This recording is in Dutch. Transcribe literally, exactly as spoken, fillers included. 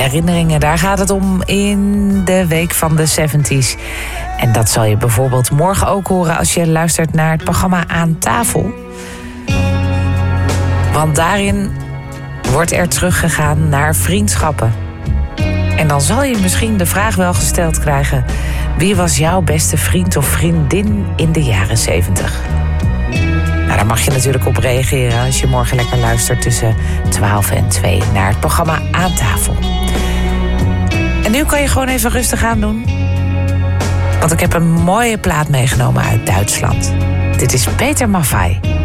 herinneringen, daar gaat het om in de week van de zeventig. En dat zal je bijvoorbeeld morgen ook horen als je luistert naar het programma Aan Tafel. Want daarin wordt er teruggegaan naar vriendschappen. En dan zal je misschien de vraag wel gesteld krijgen: wie was jouw beste vriend of vriendin in de jaren zeventig? Nou, daar mag je natuurlijk op reageren als je morgen lekker luistert tussen twaalf en twee naar het programma Aan Tafel. En nu kan je gewoon even rustig aan doen. Want ik heb een mooie plaat meegenomen uit Duitsland. Dit is Peter Maffay.